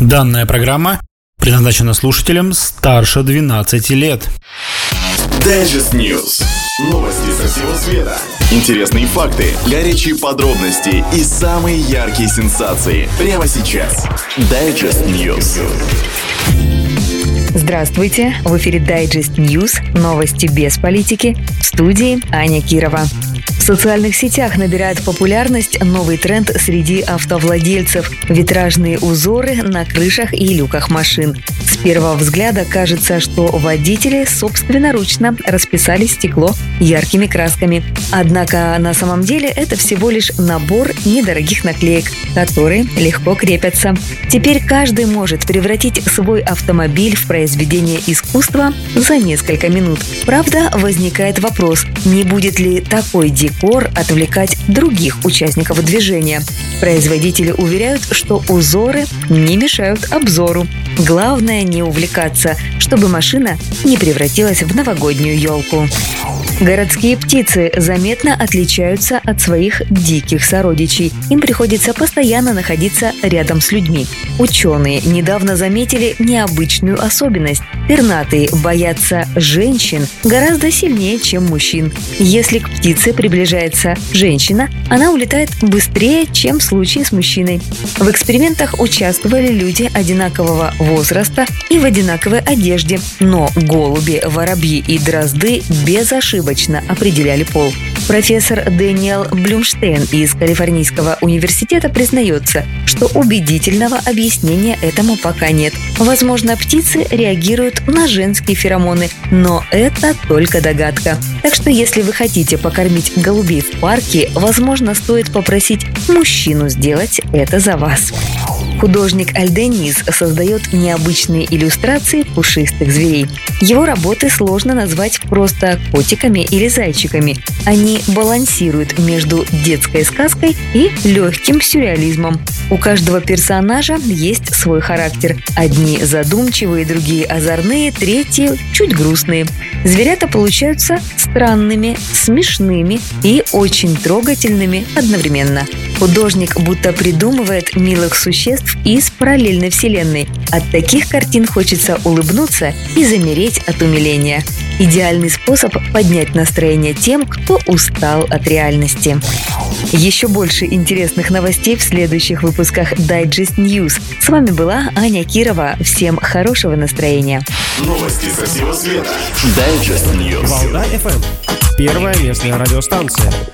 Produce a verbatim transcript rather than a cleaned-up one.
Данная программа предназначена слушателям старше двенадцати лет. Digest News. Новости со всего света. Интересные факты, горячие подробности и самые яркие сенсации. Прямо сейчас. Digest News. Здравствуйте! В эфире Digest News. Новости без политики. В студии Аня Кирова. В социальных сетях набирает популярность новый тренд среди автовладельцев – витражные узоры на крышах и люках машин. С первого взгляда кажется, что водители собственноручно расписали стекло яркими красками. Однако на самом деле это всего лишь набор недорогих наклеек, которые легко крепятся. Теперь каждый может превратить свой автомобиль в произведение искусства за несколько минут. Правда, возникает вопрос, не будет ли такой декор отвлекать других участников движения. Производители уверяют, что узоры не мешают обзору. Главное не увлекаться, чтобы машина не превратилась в новогоднюю елку. Городские птицы заметно отличаются от своих диких сородичей. Им приходится постоянно находиться рядом с людьми. Ученые недавно заметили необычную особенность. Пернатые боятся женщин гораздо сильнее, чем мужчин. Если к птице приближается женщина, она улетает быстрее, чем в случае с мужчиной. В экспериментах участвовали люди одинакового возраста и в одинаковой одежде, но голуби, воробьи и дрозды безошибочно определяли пол. Профессор Дэниел Блюмштейн из Калифорнийского университета признается, что убедительного объяснения этому пока нет. Возможно, птицы реагируют на женские феромоны, но это только догадка. Так что если вы хотите покормить голубей в парке, возможно, стоит попросить мужчину сделать это за вас. Художник Альденис создает необычные иллюстрации пушистых зверей. Его работы сложно назвать просто котиками или зайчиками. Они балансируют между детской сказкой и легким сюрреализмом. У каждого персонажа есть свой характер. Одни задумчивые, другие озорные, третьи чуть грустные. Зверята получаются странными, смешными и очень трогательными одновременно. Художник будто придумывает милых существ из параллельной вселенной. От таких картин хочется улыбнуться и замереть от умиления. Идеальный способ поднять настроение тем, кто устал от реальности. Еще больше интересных новостей в следующих выпусках Digest News. С вами была Аня Кирова. Всем хорошего настроения. Новости со всего света. Digest News. Волна эф эм. Первая местная радиостанция.